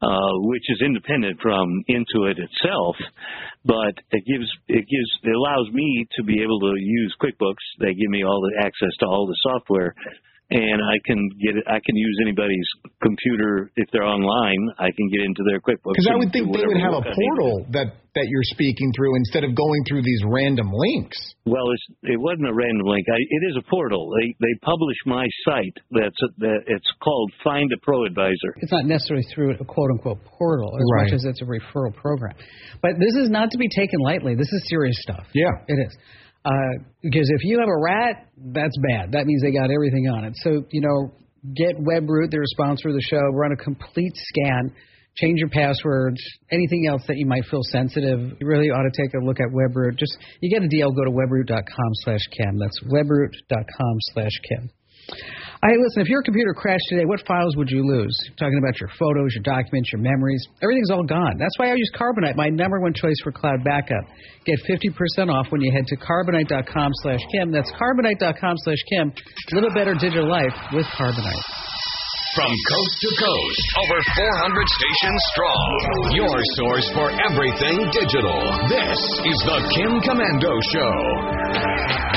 which is independent from Intuit itself, but it allows me to be able to use QuickBooks. They give me all the access to all the software, and I can use anybody's computer if they're online. I can get into their QuickBooks. Because I would think they would have a portal that you're speaking through instead of going through these random links. Well, it wasn't a random link. It is a portal. They publish my site. It's called Find a Pro Advisor. It's not necessarily through a quote-unquote portal as much as it's a referral program. But this is not to be taken lightly. This is serious stuff. Yeah. It is. Because if you have a rat, that's bad. That means they got everything on it. So, get WebRoot. They're a sponsor of the show. Run a complete scan. Change your passwords. Anything else that you might feel sensitive, you really ought to take a look at WebRoot. You get a deal, go to webroot.com/Kim. That's webroot.com/Kim. Hey, listen, if your computer crashed today, what files would you lose? Talking about your photos, your documents, your memories. Everything's all gone. That's why I use Carbonite, my #1 choice for cloud backup. Get 50% off when you head to Carbonite.com/Kim. That's Carbonite.com/Kim. A little better digital life with Carbonite. From coast to coast, over 400 stations strong. Your source for everything digital. This is the Kim Komando Show.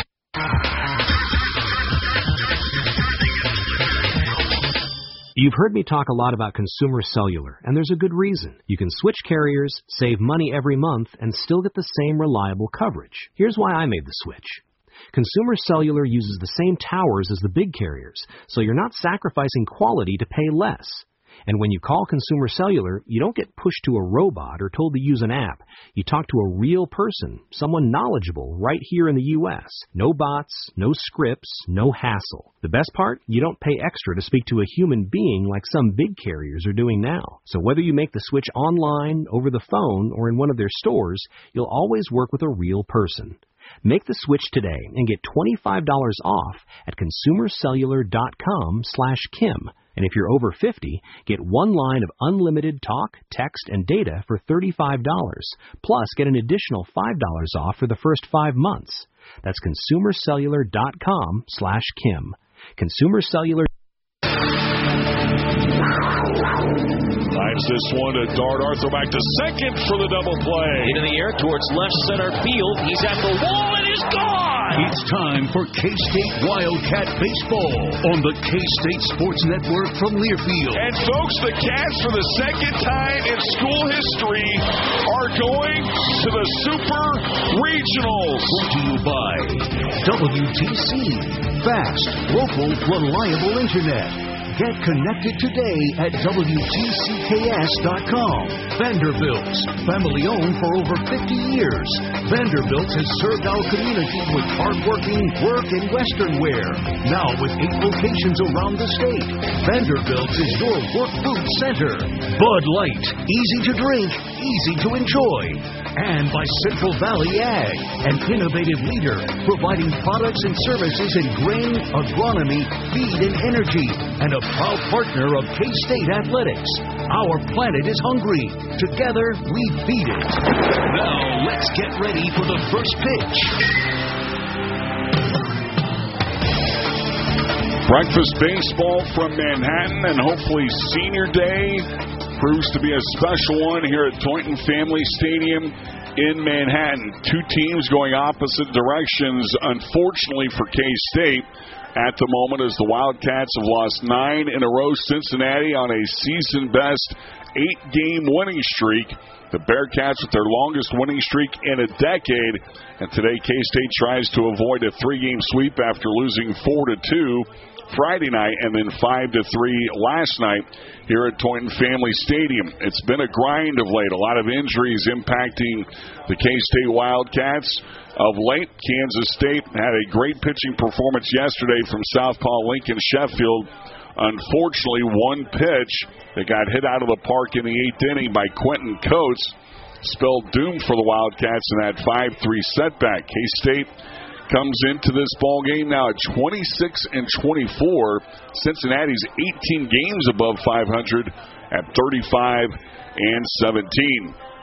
You've heard me talk a lot about Consumer Cellular, and there's a good reason. You can switch carriers, save money every month, and still get the same reliable coverage. Here's why I made the switch. Consumer Cellular uses the same towers as the big carriers, so you're not sacrificing quality to pay less. And when you call Consumer Cellular, you don't get pushed to a robot or told to use an app. You talk to a real person, someone knowledgeable right here in the U.S. No bots, no scripts, no hassle. The best part? You don't pay extra to speak to a human being like some big carriers are doing now. So whether you make the switch online, over the phone, or in one of their stores, you'll always work with a real person. Make the switch today and get $25 off at consumercellular.com/Kim. And if you're over 50, get one line of unlimited talk, text, and data for $35. Plus, get an additional $5 off for the first 5 months. That's consumercellular.com/Kim. Consumercellular. Finds this one to Dart Arthur back to second for the double play. Into the air towards left center field. He's at the wall and is gone. It's time for K-State Wildcat Baseball on the K-State Sports Network from Learfield. And folks, the Cats for the second time in school history are going to the Super Regionals. Brought to you by WTC. Fast, local, reliable internet. Get connected today at WTCKS.com. Vanderbilt's, family owned for over 50 years. Vanderbilt's has served our community with hardworking work and Western wear. Now with 8 locations around the state, Vanderbilt's is your work food center. Bud Light, easy to drink, easy to enjoy. And by Central Valley Ag, an innovative leader providing products and services in grain, agronomy, feed, and energy, and a proud partner of K-State Athletics. Our planet is hungry. Together, we feed it. Now, let's get ready for the first pitch. Breakfast baseball from Manhattan, and hopefully Senior Day proves to be a special one here at Toynton Family Stadium in Manhattan. 2 teams going opposite directions, unfortunately for K-State at the moment, as the Wildcats have lost 9 in a row. Cincinnati on a season-best 8-game winning streak. The Bearcats with their longest winning streak in a decade. And today K-State tries to avoid a 3-game sweep after losing 4-2 Friday night and then 5-3 last night here at Toynton Family Stadium. It's been a grind of late. A lot of injuries impacting the K-State Wildcats. Of late, Kansas State had a great pitching performance yesterday from Southpaw Lincoln Sheffield. Unfortunately, one pitch that got hit out of the park in the 8th inning by Quentin Coates spelled doom for the Wildcats in that 5-3 setback. K-State comes into this ball game now at 26-24. Cincinnati's 18 games above 500 at 35-17.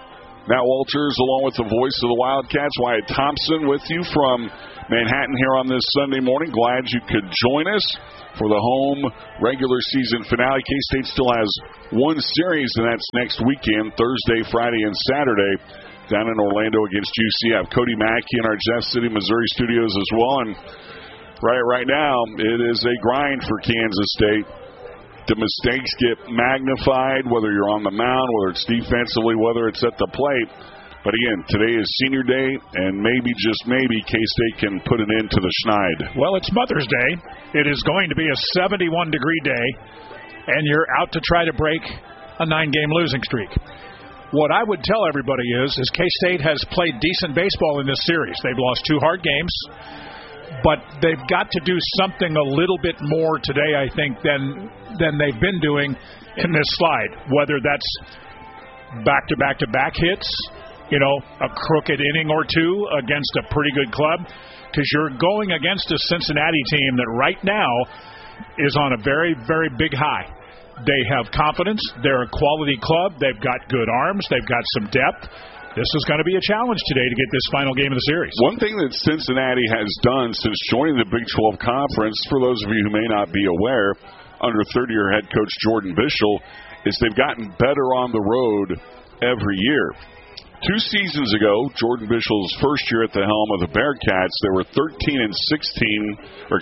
Matt Walters, along with the voice of the Wildcats, Wyatt Thompson, with you from Manhattan here on this Sunday morning. Glad you could join us for the home regular season finale. K-State still has one series, and that's next weekend, Thursday, Friday, and Saturday, down in Orlando against UCF. Cody Mackey in our Jeff City, Missouri studios as well. And right now, it is a grind for Kansas State. The mistakes get magnified, whether you're on the mound, whether it's defensively, whether it's at the plate. But again, today is senior day, and maybe, just maybe, K-State can put an end to the schneid. Well, it's Mother's Day. It is going to be a 71-degree day, and you're out to try to break a 9-game losing streak. What I would tell everybody is K-State has played decent baseball in this series. They've lost 2 hard games, but they've got to do something a little bit more today, I think, than they've been doing in this slide, whether that's back-to-back-to-back hits, a crooked inning or two against a pretty good club, because you're going against a Cincinnati team that right now is on a very, very big high. They have confidence. They're a quality club. They've got good arms. They've got some depth. This is going to be a challenge today to get this final game of the series. One thing that Cincinnati has done since joining the Big 12 Conference, for those of you who may not be aware, under third-year head coach Jordan Bischel, is they've gotten better on the road every year. 2 seasons ago, Jordan Bischel's first year at the helm of the Bearcats, they were 10 and 15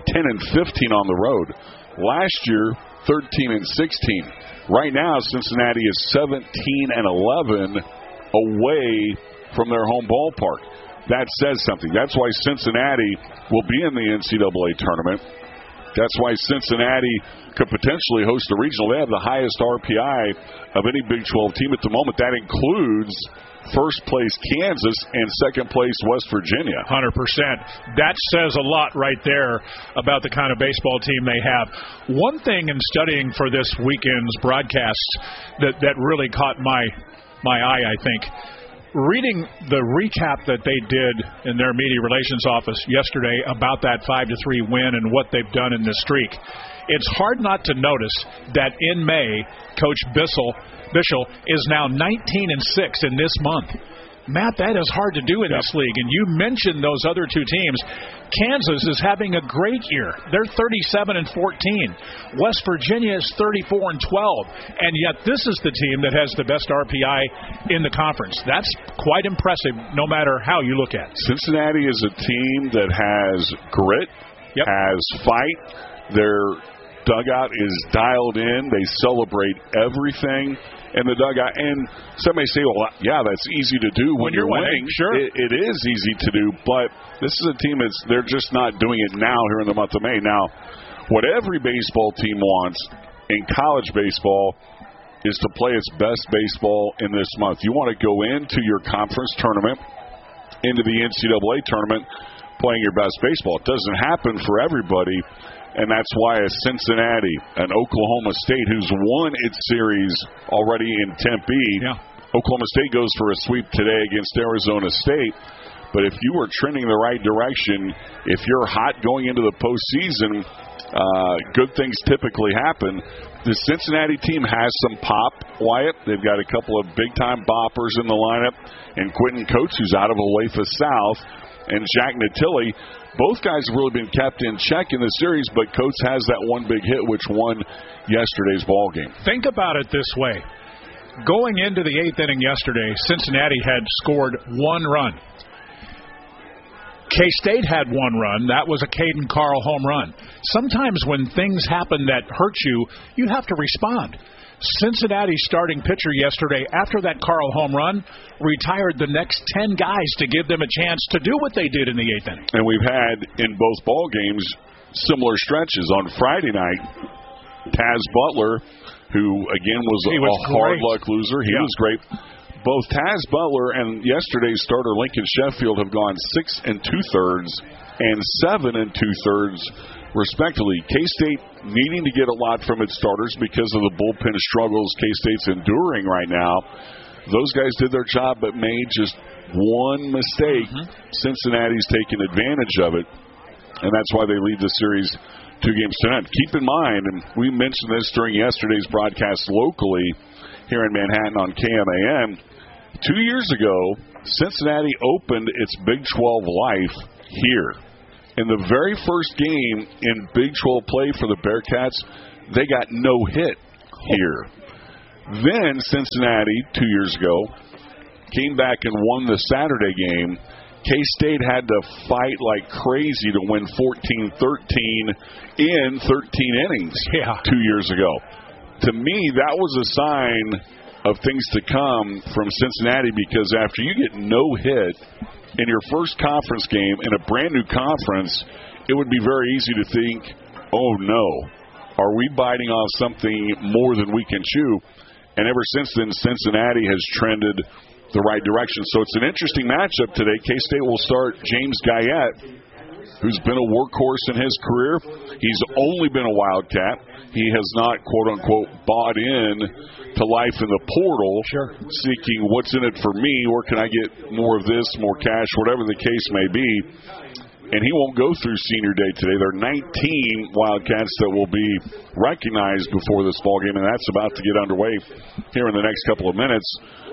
on the road. Last year, 13 and 16. Right now, Cincinnati is 17 and 11 away from their home ballpark. That says something. That's why Cincinnati will be in the NCAA tournament. That's why Cincinnati could potentially host the regional. They have the highest RPI of any Big 12 team at the moment. That includes first place Kansas and second place West Virginia. 100%. That says a lot right there about the kind of baseball team they have. One thing in studying for this weekend's broadcast that really caught my eye, I think, reading the recap that they did in their media relations office yesterday about that 5-3 win and what they've done in this streak, it's hard not to notice that in May, Coach Bischel is now 19-6 in this month. Matt, that is hard to do in this league. And you mentioned those other 2 teams. Kansas is having a great year. They're 37-14. West Virginia is 34-12. And yet this is the team that has the best RPI in the conference. That's quite impressive no matter how you look at it. Cincinnati is a team that has grit, has fight. Their dugout is dialed in. They celebrate everything in the dugout. And some may say, well, yeah, that's easy to do when you're winning. Sure. It is easy to do, but this is a team they're just not doing it now here in the month of May. Now, what every baseball team wants in college baseball is to play its best baseball in this month. You want to go into your conference tournament, into the NCAA tournament, playing your best baseball. It doesn't happen for everybody. And that's why a Cincinnati, an Oklahoma State, who's won its series already in Tempe, Oklahoma State goes for a sweep today against Arizona State. But if you are trending the right direction, if you're hot going into the postseason, good things typically happen. The Cincinnati team has some pop, Wyatt. They've got a couple of big-time boppers in the lineup, and Quentin Coates, who's out of Olathe South, and Jack Natili. Both guys have really been kept in check in the series, but Coates has that one big hit, which won yesterday's ball game. Think about it this way. Going into the 8th inning yesterday, Cincinnati had scored 1 run. K-State had 1 run. That was a Caden Carl home run. Sometimes when things happen that hurt you, you have to respond. Cincinnati's starting pitcher yesterday, after that Carl home run, retired the next 10 guys to give them a chance to do what they did in the 8th inning. And we've had, in both ball games, similar stretches. On Friday night, Taz Butler, who, again, was a hard luck loser. He was great. Both Taz Butler and yesterday's starter, Lincoln Sheffield, have gone 6 2/3 and 7 2/3 respectively. K-State needing to get a lot from its starters because of the bullpen struggles K-State's enduring right now. Those guys did their job but made just one mistake. Cincinnati's taken advantage of it, and that's why they lead the series 2 games to none. Keep in mind, and we mentioned this during yesterday's broadcast locally here in Manhattan on KMAN, 2 years ago, Cincinnati opened its Big 12 life here. In the very first game in Big 12 play for the Bearcats, they got no hit here. Then Cincinnati, 2 years ago, came back and won the Saturday game. K-State had to fight like crazy to win 14-13 in 13 innings 2 years ago. To me, that was a sign of things to come from Cincinnati, because after you get no hit in your first conference game in a brand-new conference, it would be very easy to think, oh, no, are we biting off something more than we can chew? And ever since then, Cincinnati has trended the right direction. So it's an interesting matchup today. K-State will start James Guyette, who's been a workhorse in his career. He's only been a Wildcat. He has not, quote-unquote, bought in to life in the portal, seeking what's in it for me, or can I get more of this, more cash, whatever the case may be. And he won't go through senior day today. There are 19 Wildcats that will be recognized before this ballgame, and that's about to get underway here in the next couple of minutes.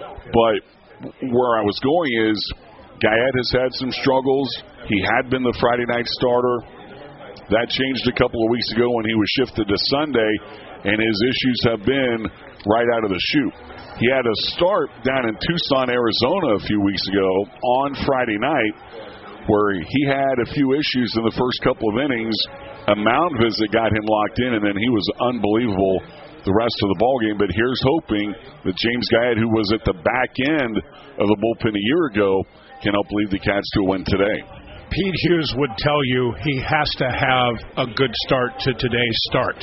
But where I was going is Guyette has had some struggles. He had been the Friday night starter. That changed a couple of weeks ago when he was shifted to Sunday, and his issues have been right out of the chute. He had a start down in Tucson, Arizona a few weeks ago on Friday night where he had a few issues in the first couple of innings. A mound visit got him locked in, and then he was unbelievable the rest of the ballgame. But here's hoping that James Guyette, who was at the back end of the bullpen a year ago, can help lead the Cats to a win today. Pete Hughes would tell you he has to have a good start to today's start.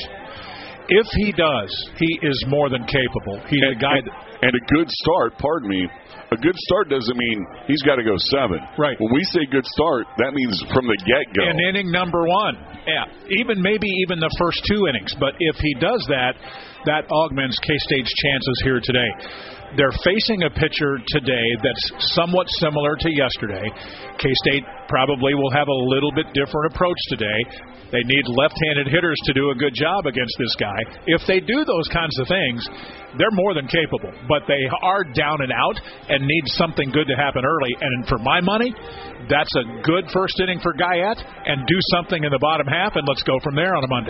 If he does, he is more than capable. He's a guy and a good start, pardon me, a good start doesn't mean he's got to go 7. Right. When we say good start, that means from the get-go. In inning number 1. Yeah. Maybe even the first 2 innings. But if he does that, that augments K-State's chances here today. They're facing a pitcher today that's somewhat similar to yesterday. K-State probably will have a little bit different approach today. They need left-handed hitters to do a good job against this guy. If they do those kinds of things, they're more than capable. But they are down and out and need something good to happen early. And for my money, that's a good first inning for Guyette, and do something in the bottom half, and let's go from there on a Monday.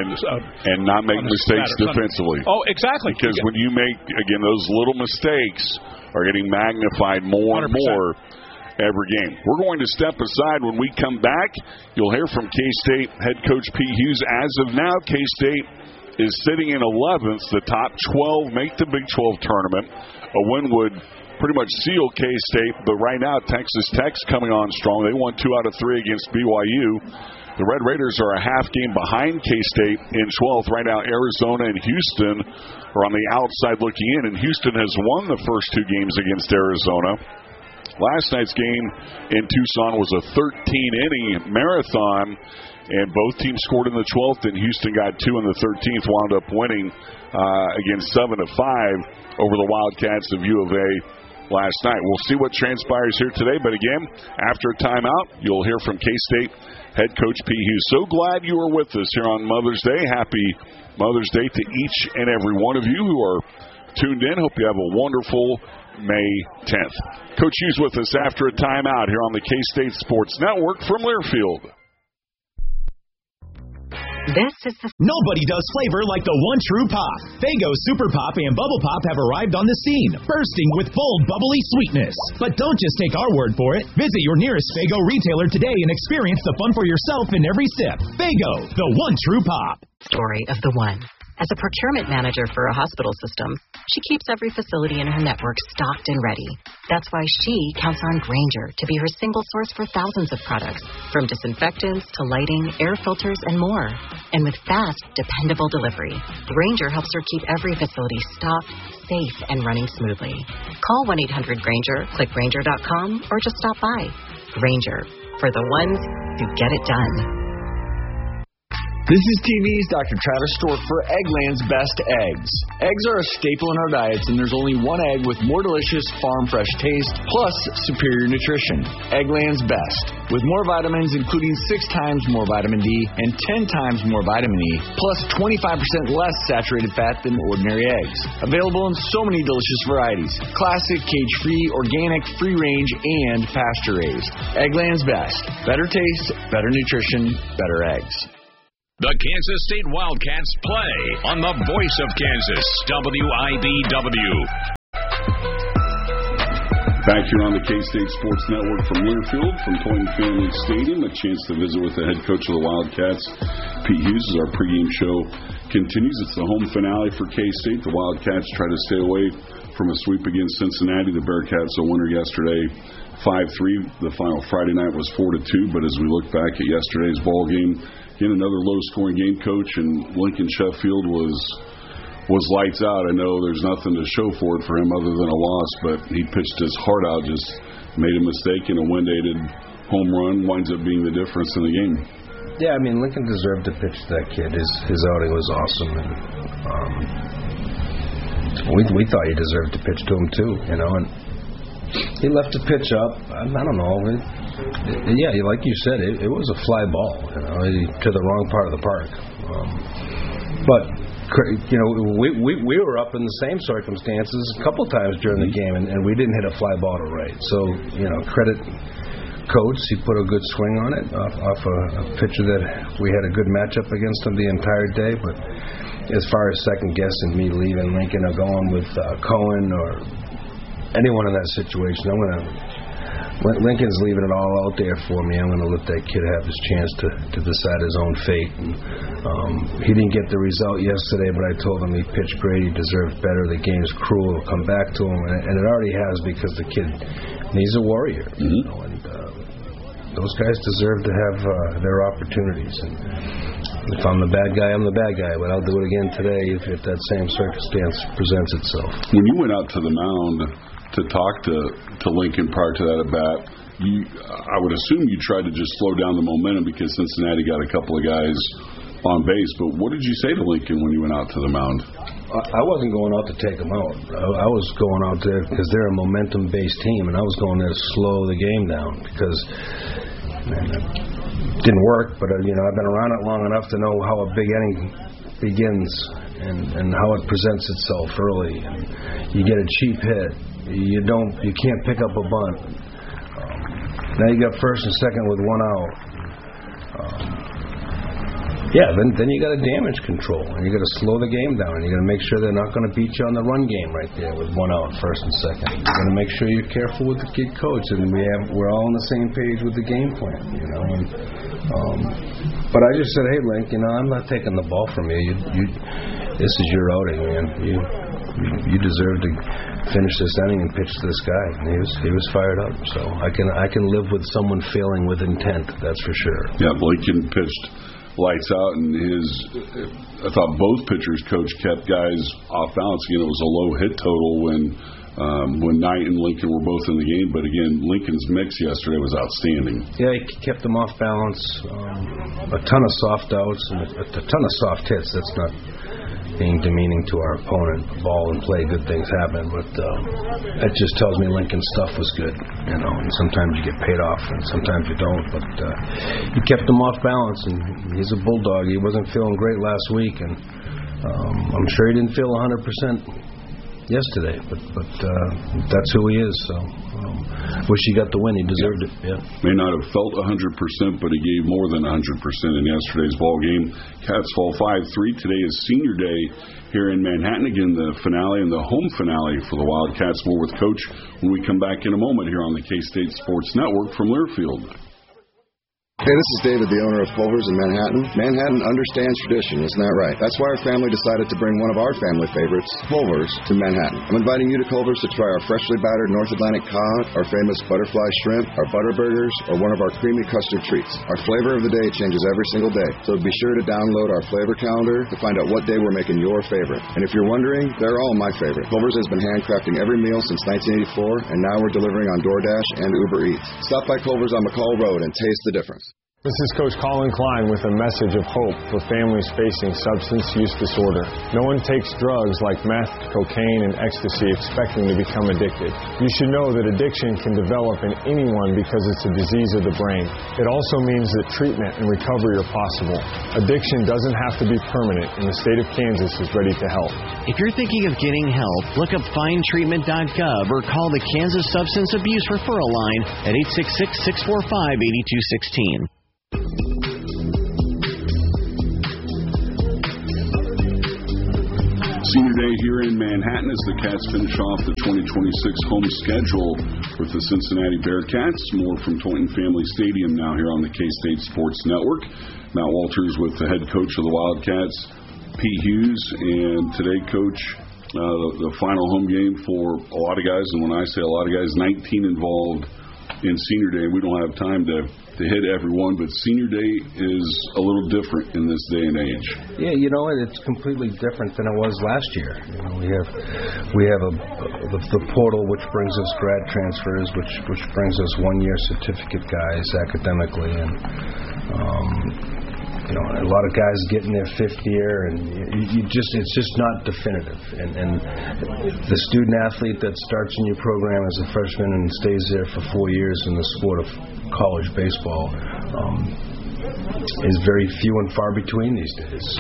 And not make mistakes defensively. Oh, exactly. Because when you make, again, those little mistakes are getting magnified more 100%. And more every game. We're going to step aside. When we come back, you'll hear from K-State head coach Pete Hughes. As of now, K-State is sitting in 11th. The top 12 make the Big 12 tournament. A win would pretty much seal K-State, but right now Texas Tech's coming on strong. They won 2 out of 3 against BYU. The Red Raiders are a half game behind K-State in 12th. Right now, Arizona and Houston are on the outside looking in, and Houston has won the first 2 games against Arizona. Last night's game in Tucson was a 13-inning marathon, and both teams scored in the 12th, and Houston got 2 in the 13th, wound up winning against 7-5 over the Wildcats of U of A last night. We'll see what transpires here today, but again, after a timeout, you'll hear from K-State head coach Pete Hughes. So glad you were with us here on Mother's Day. Happy Mother's Day to each and every one of you who are tuned in. Hope you have a wonderful May 10th. Coach Hughes with us after a timeout here on the K-State Sports Network from Learfield. Nobody does flavor like the one true pop. Faygo Super Pop and Bubble Pop have arrived on the scene, bursting with bold, bubbly sweetness. But don't just take our word for it. Visit your nearest Faygo retailer today and experience the fun for yourself in every sip. Faygo, the one true pop. Story of the one. As a procurement manager for a hospital system, she keeps every facility in her network stocked and ready. That's why she counts on Grainger to be her single source for thousands of products, from disinfectants to lighting, air filters, and more. And with fast, dependable delivery, Grainger helps her keep every facility stocked, safe, and running smoothly. Call 1-800-GRAINGER, click Grainger.com, or just stop by. Grainger, for the ones who get it done. This is TV's Dr. Travis Stork for Eggland's Best Eggs. Eggs are a staple in our diets, and there's only one egg with more delicious farm-fresh taste, plus superior nutrition. Eggland's Best. With more vitamins, including 6 times more vitamin D and 10 times more vitamin E, plus 25% less saturated fat than ordinary eggs. Available in so many delicious varieties. Classic, cage-free, organic, free-range, and pasture-raised. Eggland's Best. Better taste, better nutrition, better eggs. The Kansas State Wildcats play on the voice of Kansas, WIBW. Back here on the K-State Sports Network from Learfield, from Toynton Family Stadium, a chance to visit with the head coach of the Wildcats, Pete Hughes, as our pregame show continues. It's the home finale for K-State. The Wildcats try to stay away from a sweep against Cincinnati. The Bearcats a winner yesterday, 5-3. The final Friday night was 4-2, but as we look back at yesterday's ball game, again, another low-scoring game, Coach, and Lincoln Sheffield was lights out. I know there's nothing to show for it for him other than a loss, but he pitched his heart out, just made a mistake, and a wind-aided home run winds up being the difference in the game. Yeah, I mean, Lincoln deserved to pitch to that kid. His outing was awesome, and we thought he deserved to pitch to him too, you know, and he left the pitch up. I don't know. Yeah, like you said, it was a fly ball, you know, to the wrong part of the park. But you know, we were up in the same circumstances a couple times during the game, and we didn't hit a fly ball to right. So, you know, credit Coach. He put a good swing on it off a pitcher that we had a good matchup against him the entire day. But as far as second guessing me leaving Lincoln or going with Cohen or anyone in that situation, Lincoln's leaving it all out there for me. I'm going to let that kid have his chance to decide his own fate. And, he didn't get the result yesterday, but I told him he pitched great. He deserved better. The game's cruel. It'll come back to him, and it already has, because the kid, he's a warrior. Mm-hmm. You know, and those guys deserve to have their opportunities. And if I'm the bad guy, I'm the bad guy. But I'll do it again today if that same circumstance presents itself. When you went out to the mound to talk to Lincoln prior to that at bat, I would assume you tried to just slow down the momentum because Cincinnati got a couple of guys on base. But what did you say to Lincoln when you went out to the mound? I wasn't going out to take them out. I was going out there because they're a momentum-based team, and I was going there to slow the game down because it didn't work. But you know, I've been around it long enough to know how a big inning begins and how it presents itself early. And you get a cheap hit. You can't pick up a bunt. Now you got first and second with one out. Then you got to damage control, and you got to slow the game down, and you got to make sure they're not going to beat you on the run game right there with one out, first and second. You got to make sure you're careful with the kid coach, and we're all on the same page with the game plan, you know. And, but I just said, hey, Link, you know, I'm not taking the ball from you. This is your outing, man. You deserve to finish this inning and pitch to this guy. And he was fired up. So I can live with someone failing with intent. That's for sure. Yeah, Lincoln pitched lights out, and I thought both pitchers, Coach, kept guys off balance. Again, it was a low hit total when Knight and Lincoln were both in the game. But again, Lincoln's mix yesterday was outstanding. Yeah, he kept them off balance. A ton of soft outs and a ton of soft hits. That's not being demeaning to our opponent. Ball and play, good things happen, but that just tells me Lincoln's stuff was good, you know. And sometimes you get paid off, and sometimes you don't. But he kept them off balance, and he's a bulldog. He wasn't feeling great last week, and I'm sure he didn't feel 100% yesterday. But that's who he is. So wish he got the win. He deserved it. Yeah. May not have felt 100%, but he gave more than 100% in yesterday's ball game. Cats fall 5-3. Today is Senior Day here in Manhattan. Again, the finale and the home finale for the Wildcats. More with Coach when we come back in a moment here on the K-State Sports Network from Learfield. Hey, this is David, the owner of Culver's in Manhattan. Manhattan understands tradition, isn't that right? That's why our family decided to bring one of our family favorites, Culver's, to Manhattan. I'm inviting you to Culver's to try our freshly battered North Atlantic cod, our famous butterfly shrimp, our butter burgers, or one of our creamy custard treats. Our flavor of the day changes every single day, so be sure to download our flavor calendar to find out what day we're making your favorite. And if you're wondering, they're all my favorite. Culver's has been handcrafting every meal since 1984, and now we're delivering on DoorDash and Uber Eats. Stop by Culver's on McCall Road and taste the difference. This is Coach Colin Klein with a message of hope for families facing substance use disorder. No one takes drugs like meth, cocaine, and ecstasy expecting to become addicted. You should know that addiction can develop in anyone because it's a disease of the brain. It also means that treatment and recovery are possible. Addiction doesn't have to be permanent, and the state of Kansas is ready to help. If you're thinking of getting help, look up findtreatment.gov or call the Kansas Substance Abuse Referral Line at 866-645-8216. Senior Day here in Manhattan as the Cats finish off the 2026 home schedule with the Cincinnati Bearcats. More from Toynton Family Stadium now here on the K-State Sports Network. Matt Walters with the head coach of the Wildcats, Pete Hughes, and today, Coach, the final home game for a lot of guys, and when I say a lot of guys, 19 involved in Senior Day. We don't have time to hit everyone, but Senior Day is a little different in this day and age. Yeah, it's completely different than it was last year. We have the portal, which brings us grad transfers, which brings us one-year certificate guys academically, and a lot of guys getting their fifth year, and it's just not definitive. And the student athlete that starts in your program as a freshman and stays there for 4 years in the sport of college baseball is very few and far between these days. So,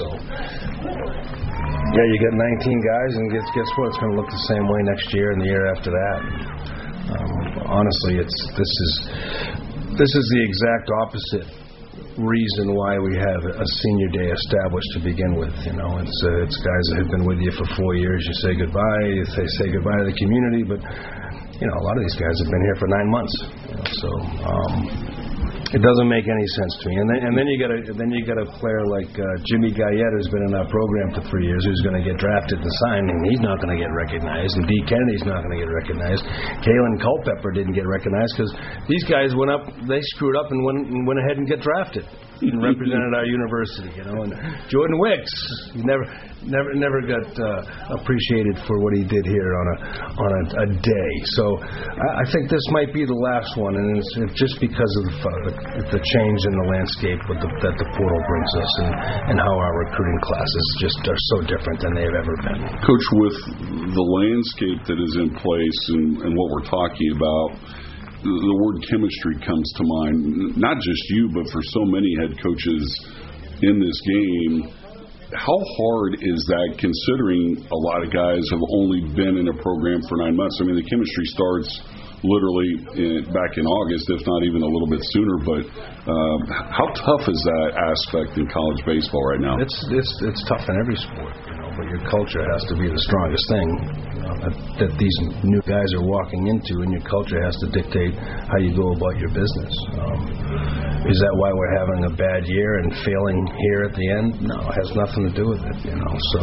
you get 19 guys, and guess what? It's going to look the same way next year and the year after that. Honestly, this is the exact opposite reason why we have a Senior Day established to begin with. It's guys that have been with you for 4 years. You say goodbye. They say goodbye to the community, but a lot of these guys have been here for 9 months. So it doesn't make any sense to me. And then you got a player like Jimmy Guyette, who's been in our program for 3 years, who's going to get drafted and signed, and he's not going to get recognized. And D. Kennedy's not going to get recognized. Kalen Culpepper didn't get recognized because these guys went up, they screwed up and went ahead and get drafted and represented our university. And Jordan Wicks never got appreciated for what he did here on a day. So I think this might be the last one, and it's just because of the change in the landscape that the portal brings us, and how our recruiting classes just are so different than they've ever been. Coach, with the landscape that is in place and what we're talking about, the word chemistry comes to mind. Not just you, but for so many head coaches in this game. How hard is that, considering a lot of guys have only been in a program for 9 months? I mean, the chemistry starts literally back in August, if not even a little bit sooner. But how tough is that aspect in college baseball right now? It's tough in every sport, but your culture has to be the strongest thing that these new guys are walking into, and your culture has to dictate how you go about your business. Is that why we're having a bad year and failing here at the end? No, it has nothing to do with it. So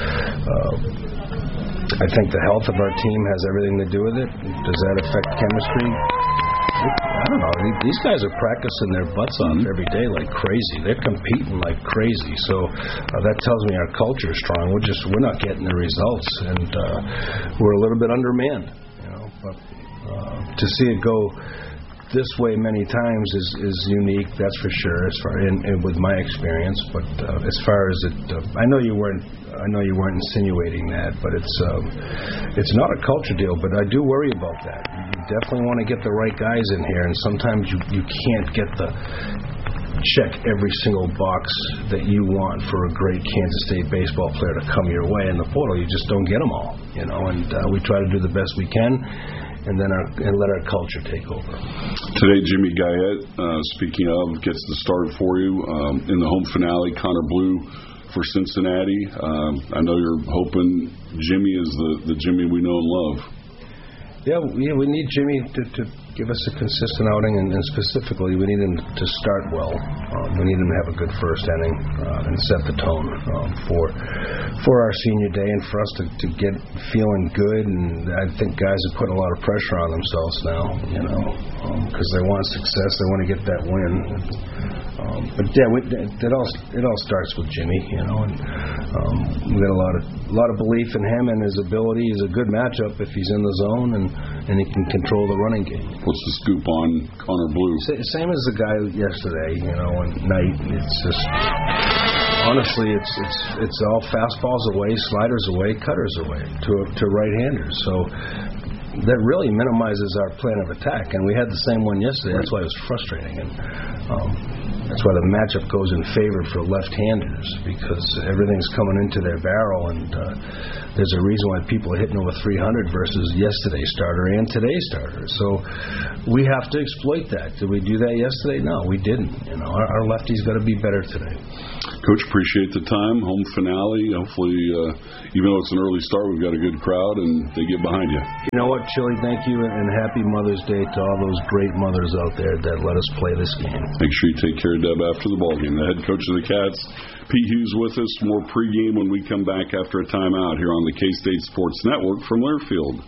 I think the health of our team has everything to do with it. Does that affect chemistry? I don't know. These guys are practicing their butts off every day like crazy. They're competing like crazy. So that tells me our culture is strong. We're not getting the results, and we're a little bit undermanned. But to see it go this way many times is unique. That's for sure. And with my experience, but as far as it, I know you weren't insinuating that, but it's not a culture deal. But I do worry about that. You definitely want to get the right guys in here, and sometimes you can't get check every single box that you want for a great Kansas State baseball player to come your way in the portal. You just don't get them all, And we try to do the best we can, and then let our culture take over. Today, Jimmy Guyette, speaking of, gets the start for you in the home finale. Connor Blue for Cincinnati. I know you're hoping Jimmy is the Jimmy we know and love. Yeah, we need Jimmy to give us a consistent outing, and specifically, we need him to start well. We need him to have a good first inning and set the tone for our senior day, and for us to get feeling good. And I think guys have put a lot of pressure on themselves now, because they want success, they want to get that win. But yeah, it all starts with Jimmy, you know, and we got a lot of belief in him and his ability. He's a good matchup if he's in the zone and he can control the running game. What's the scoop on Connor Blue? Same as the guy yesterday, you know, and Knight. It's just honestly, it's all fastballs away, sliders away, cutters away to right-handers. So that really minimizes our plan of attack, and we had the same one yesterday. That's why it was frustrating, and that's why the matchup goes in favor for left-handers, because everything's coming into their barrel, and there's a reason why people are hitting over 300 versus yesterday's starter and today's starter. So we have to exploit that. Did we do that yesterday? No, we didn't. You know, our lefty's got to be better today. Coach, appreciate the time. Home finale. Hopefully, even though it's an early start, we've got a good crowd and they get behind you. You know what, Chili? Thank you, and happy Mother's Day to all those great mothers out there that let us play this game. Make sure you take care of Deb after the ball game. The head coach of the Cats, Pete Hughes, with us. More pregame when we come back after a timeout here on the K-State Sports Network from Learfield.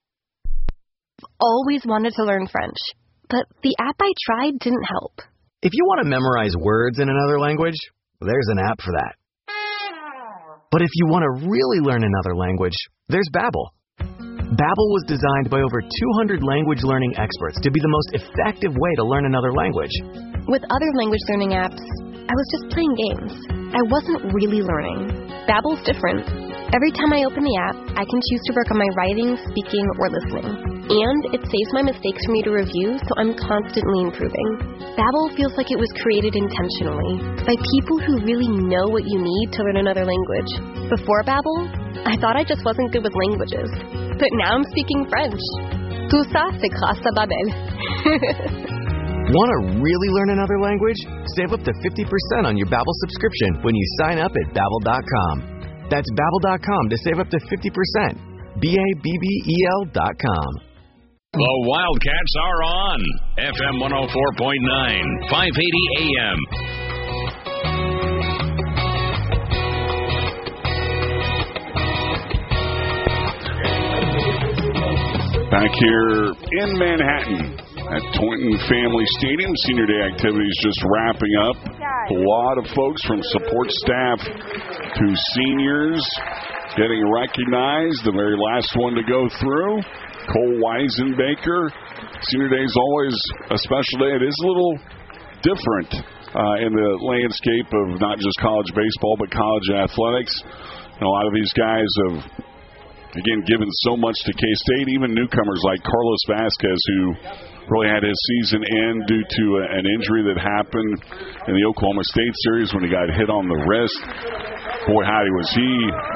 Always wanted to learn French, but the app I tried didn't help. If you want to memorize words in another language, there's an app for that. But if you want to really learn another language, there's Babbel. Babbel was designed by over 200 language learning experts to be the most effective way to learn another language. With other language learning apps, I was just playing games. I wasn't really learning. Babbel's different. Every time I open the app, I can choose to work on my writing, speaking, or listening. And it saves my mistakes for me to review, so I'm constantly improving. Babbel feels like it was created intentionally by people who really know what you need to learn another language. Before Babbel, I thought I just wasn't good with languages. But now I'm speaking French. Tout ça, c'est grâce à Babbel. Want to really learn another language? Save up to 50% on your Babbel subscription when you sign up at Babbel.com. That's Babbel.com to save up to 50%. Babbel.com. The Wildcats are on FM 104.9, 580 AM. Back here in Manhattan at Toynton Family Stadium. Senior Day activities just wrapping up. A lot of folks from support staff to seniors getting recognized. The very last one to go through, Cole Weisenbaker. Senior Day is always a special day. It is a little different in the landscape of not just college baseball, but college athletics. And a lot of these guys have, again, given so much to K-State. Even newcomers like Carlos Vasquez, who really had his season end due to an injury that happened in the Oklahoma State series when he got hit on the wrist. Boy, howdy, was he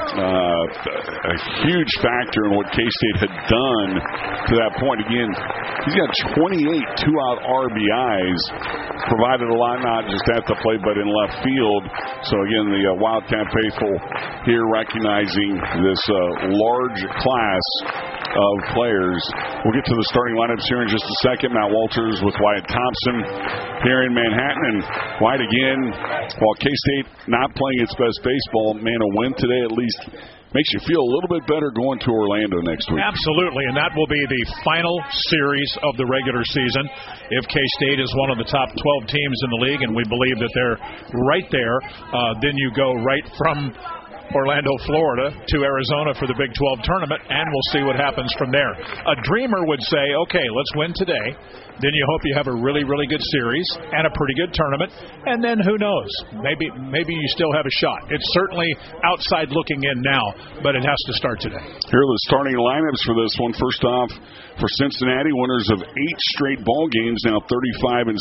a huge factor in what K-State had done to that point. Again, he's got 28 two-out RBIs, provided a lot not just at the plate but in left field. So, again, the Wildcat faithful here recognizing this large class of players. We'll get to the starting lineups here in just a second. Matt Walters with Wyatt Thompson here in Manhattan. And Wyatt, again, while K-State not playing its best baseball, man, a win today at least makes you feel a little bit better going to Orlando next week. Absolutely, and that will be the final series of the regular season. If K-State is one of the top 12 teams in the league, and we believe that they're right there, then you go right from Orlando, Florida, to Arizona for the Big 12 tournament, and we'll see what happens from there. A dreamer would say, okay, let's win today. Then you hope you have a really, really good series and a pretty good tournament, and then who knows? Maybe you still have a shot. It's certainly outside looking in now, but it has to start today. Here are the starting lineups for this one. First off, for Cincinnati, winners of 8 straight ball games, now 35-17,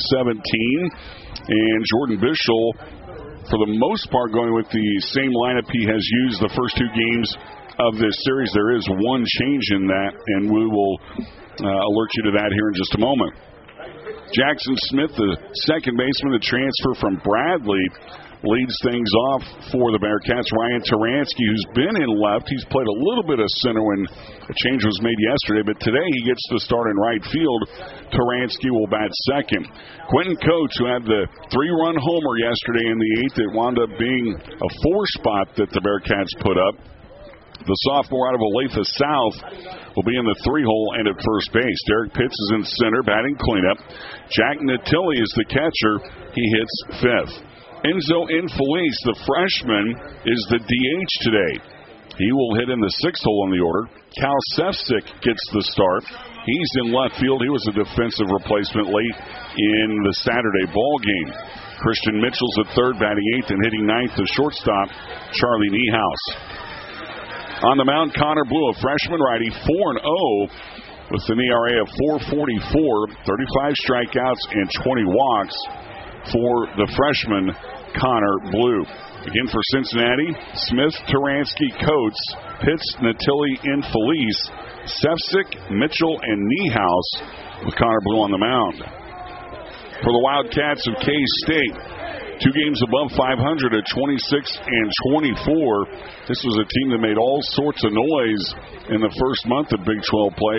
and Jordan Bischel, for the most part, going with the same lineup he has used the first 2 games of this series. There is one change in that, and we will alert you to that here in just a moment. Jackson Smith, the second baseman, the transfer from Bradley, leads things off for the Bearcats. Ryan Taransky, who's been in left, he's played a little bit of center when a change was made yesterday, but today he gets to start in right field. Taransky will bat second. Quentin Coates, who had the 3-run homer yesterday in the 8th, it wound up being a 4 spot that the Bearcats put up. The sophomore out of Olathe South will be in the 3-hole and at first base. Derek Pitts is in center, batting cleanup. Jack Natili is the catcher. He hits 5th. Enzo Infeliz, the freshman, is the DH today. He will hit in the 6th hole in the order. Cal Sefcik gets the start. He's in left field. He was a defensive replacement late in the Saturday ball game. Christian Mitchell's at third, batting 8th, and hitting 9th, the shortstop, Charlie Niehaus. On the mound, Connor Blue, a freshman righty, 4-0 with an ERA of 4.44, 35 strikeouts and 20 walks for the freshman Connor Blue. Again for Cincinnati, Smith, Taransky, Coates, Pitts, Natili, Infeliz, Sefcik, Mitchell, and Niehaus with Connor Blue on the mound. For the Wildcats of K-State, 2 games above 500 at 26 and 24. This was a team that made all sorts of noise in the first month of Big 12 play.